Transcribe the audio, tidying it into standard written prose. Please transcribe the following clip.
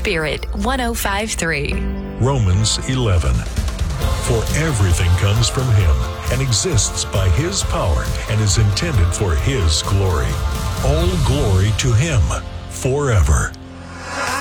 Spirit 105.3. Romans 11. For everything comes from Him and exists by His power and is intended for His glory. All glory to Him forever.